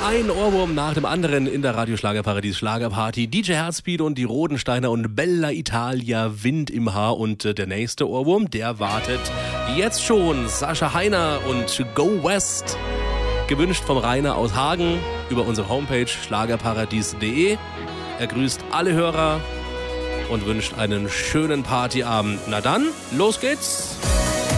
Ein Ohrwurm nach dem anderen in der Radio-Schlagerparadies Schlagerparty. DJ Herzbeat und die Rodensteiner und Bella Italia, Wind im Haar. Und der nächste Ohrwurm, der wartet jetzt schon. Sascha Heiner und Go West. Gewünscht vom Rainer aus Hagen über unsere Homepage schlagerparadies.de. Er grüßt alle Hörer und wünscht einen schönen Partyabend. Na dann, los geht's!